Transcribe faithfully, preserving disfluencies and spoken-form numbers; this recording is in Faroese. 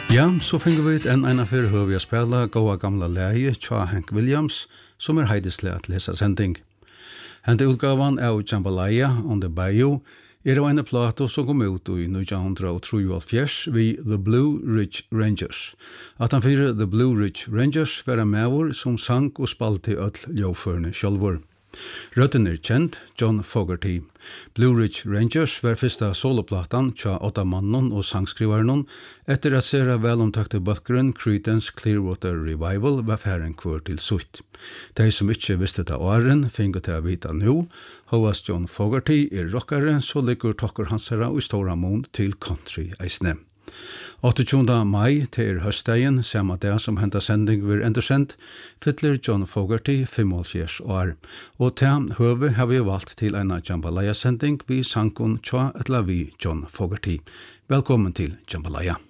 Ja, så finner vi en ena for hør vi har spela goa gamla leie tja Hank Williams, som er heideslig at lesa sending. Hente utgavan av Jambalaya on the Bayou er av en plato som kom ut i nitjan trettiotre vi The Blue Ridge Rangers. At han fyrir The Blue Ridge Rangers var en mevor som sang og spalte öll ljåførne sjálfur. Røtten er kjent, John Fogerty. Blue Ridge Rangers var fyrsta soloplatan tja åtta mannen og sangskrivaren etter at sera velomtakte bakgrunn Creedence Clearwater Revival var færen kvør til sutt. De som ikke visste ta åren finget til å vite nå, hovas John Fogerty er rockare, så ligger tokker hans herra i stora mån til country eisne. åttioåtta mai til høstdagen, samme dag som henta sending vil endersendt, fyller John Fogerty femoghalvfjerds år. Og til høve har vi valgt til en Jambalaya-sending vi sankon tja etla vi John Fogerty. Velkommen til Jambalaya.